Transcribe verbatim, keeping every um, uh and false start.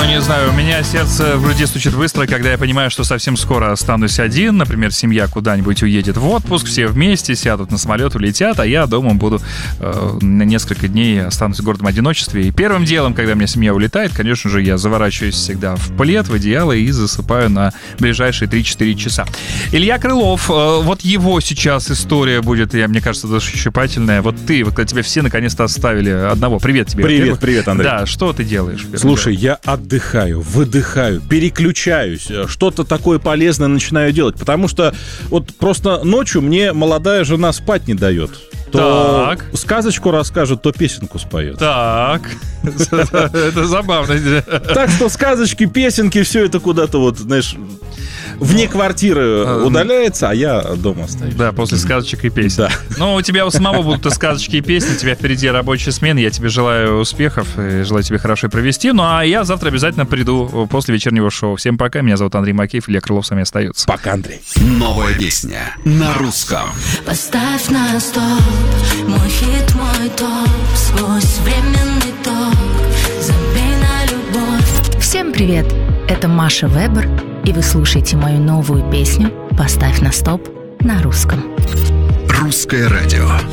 не знаю, у меня сердце в груди стучит быстро, когда я понимаю, что совсем скоро останусь один. Например, семья куда-нибудь уедет в отпуск, все вместе сядут на самолет, улетят, а я дома буду э, на несколько дней останусь в гордом одиночестве. И первым делом, когда у меня семья улетает, конечно же, я заворачиваюсь всегда в плед, в одеяло и засыпаю на ближайшие три-четыре часа. Илья Крылов, э, вот его сейчас история будет, я, мне кажется, душещипательная. Вот ты, вот когда тебя все наконец-то оставили одного. Привет тебе. Привет, привет, Андрей. Да, что ты делаешь? Слушай, я отдыхаю, выдыхаю, переключаюсь, что-то такое полезное начинаю делать, потому что вот просто ночью мне молодая жена спать не дает. То так. сказочку расскажет, то песенку споет. Так, это забавно. Так что сказочки, песенки, все это куда-то вот, знаешь, вне квартиры удаляется, а я дома остаюсь. Да, после сказочек и песен. Да. Ну, у тебя у самого будут и сказочки, и песни, у тебя впереди рабочая смена, я тебе желаю успехов, и желаю тебе хорошо провести. Ну, а я завтра обязательно приду после вечернего шоу. Всем пока, меня зовут Андрей Макеев, Илья Крылов с вами остается. Пока, Андрей. Новая песня на русском. Поставь на стоп, мой хит, мой топ, сквозь временный ток, забей на любовь. Всем привет, это Маша Вебер, и вы слушаете мою новую песню «Поставь на стоп» на русском. Русское радио.